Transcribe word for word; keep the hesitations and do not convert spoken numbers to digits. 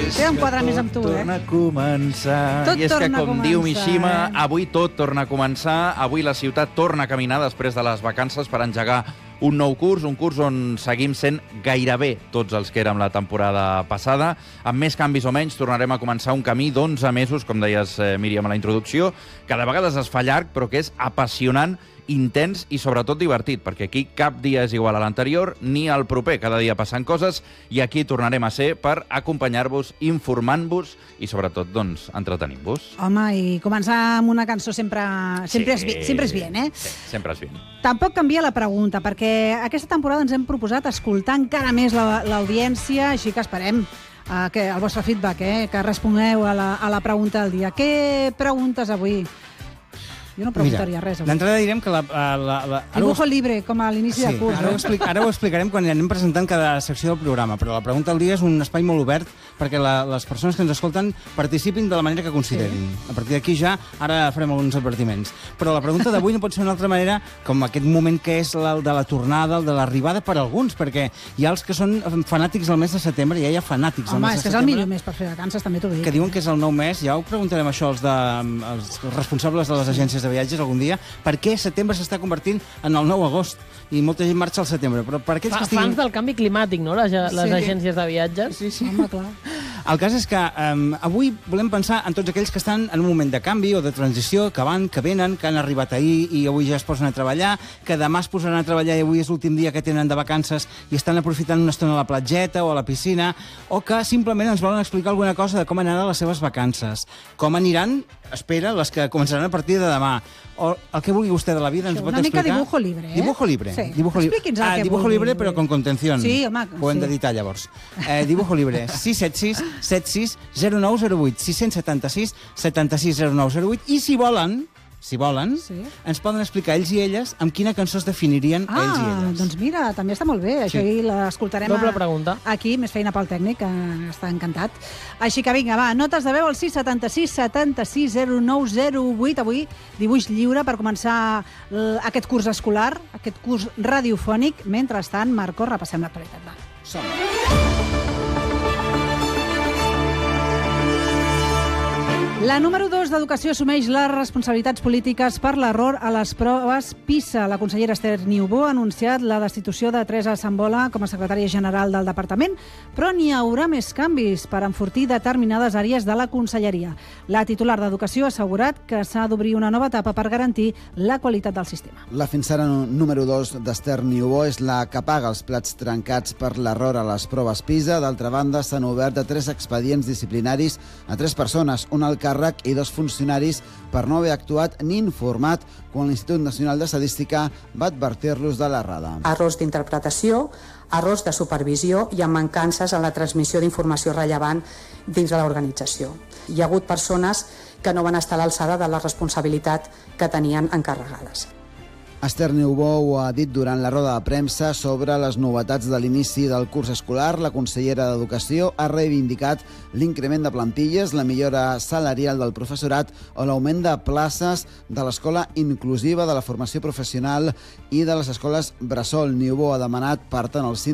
Té un quadre més amb tu, eh? Torna a començar. Tot I és que, torna a com diu començar, Mishima, eh? avui tot torna a començar. Avui la ciutat torna a caminar després de les vacances per engegar un nou curs, un curs on seguim sent gairebé tots els que érem la temporada passada. Amb més canvis o menys, tornarem a començar un camí d'onze mesos, com deies, eh, Míriam, a la introducció, que de vegades es fa llarg, però que és apassionant, intens i sobretot divertit, perquè aquí cap dia és igual a l'anterior ni al proper. Cada dia passen coses i aquí tornarem a ser per acompanyar-vos, informant-vos i sobretot, doncs, entretenint-vos. Home, i començar amb una cançó sempre, sempre, Sí. és, bi- sempre és bien, eh? Sí, sempre és bien. Tampoc canvia la pregunta, perquè aquesta temporada ens hem proposat escoltar encara més la- l'audiència, així que esperem uh, que el vostre feedback, eh? Que responeu a la, a la pregunta del dia. Què preguntes avui? Jo no preguntaria res avui. D'entrada direm que la... la, la, la Dibujo libre, com a l'inici Sí, del curs. ara, ho no? explic, ara ho explicarem quan anem presentant cada secció del programa, però la pregunta del dia és un espai molt obert perquè la, les persones que ens escolten participin de la manera que considerin. Sí. A partir d'aquí ja, ara farem alguns advertiments. Però la pregunta d'avui no pot ser d'una altra manera com aquest moment que és el de la tornada, el de l'arribada per alguns, perquè hi ha els que són fanàtics del mes de setembre, ja hi ha fanàtics del Home, mes és de que és el setembre. millor mes per fer vacances, també t'ho dic. Que diuen que és el nou mes, ja ho preguntarem això als, de, als responsables de les agències de viatges algun dia, per què setembre s'està convertint en el nou agost i molta gent marxa al setembre, però per aquells Fa, que estiguin... Fans del canvi climàtic, no?, les, les Sí. agències de viatges. Sí, sí. Home, clar. El cas és que um, avui volem pensar en tots aquells que estan en un moment de canvi o de transició, que van, que venen, que han arribat ahir i avui ja es posen a treballar, que demà es posaran a treballar i avui és l'últim dia que tenen de vacances i estan aprofitant una estona a la platgeta o a la piscina, o que simplement ens volen explicar alguna cosa de com aniran les seves vacances, com aniran, espera, les que començaran a partir de demà, o el que vulgui vostè de la vida ens Això, pot una mica explicar. dibujo libre, eh? Dibujo libre. Sí. Dibujo libre. Expliqui'ns el ah, que dibujo vulgui. libre, però con contención. Sí, home, Ho hem sí. d'editar, llavors. Eh, dibujo libre. sis set sis set sis zero nou zero vuit. sis set sis set sis zero nou zero vuit. I si volen, si volen, Sí. ens poden explicar ells i elles amb quina cançó es definirien Ah, ells i elles. doncs mira, també està molt bé. Això Sí. sí. l'escoltarem Doble a- pregunta. aquí, més feina pel tècnic, que està encantat. Així que vinga, va, notes de veu al sis set sis set sis zero nou zero vuit. Avui, dibuix lliure per començar l- aquest curs escolar, aquest curs radiofònic. Mentrestant, Marcos, repassem l'actualitat. Va. Som. La número dos d'Educació assumeix les responsabilitats polítiques per l'error a les proves PISA. La consellera Esther Niubó ha anunciat la destitució de Teresa Sambola com a secretària general del departament, però n'hi haurà més canvis per enfortir determinades àrees de la conselleria. La titular d'Educació ha assegurat que s'ha d'obrir una nova etapa per garantir la qualitat del sistema. La fins ara número dos d'Esther Niubó és la que paga els plats trencats per l'error a les proves PISA. D'altra banda, s'han obert de tres expedients disciplinaris a tres persones, un alt càrrec i dos funcionaris per no haver actuat ni informat quan l'Institut Nacional d'Estadística va advertir-los de l'errada. Errors d'interpretació, errors de supervisió i amb mancances en la transmissió d'informació rellevant dins de l'organització. Hi ha hagut persones que no van estar a l'alçada de la responsabilitat que tenien encarregades. Esther Niubó ho ha dit durant la roda de premsa sobre les novetats de l'inici del curs escolar. La consellera d'Educació ha reivindicat l'increment de plantilles, la millora salarial del professorat o l'augment de places de l'escola inclusiva, de la formació professional i de les escoles bressol. Niubó ha demanat, per tant, als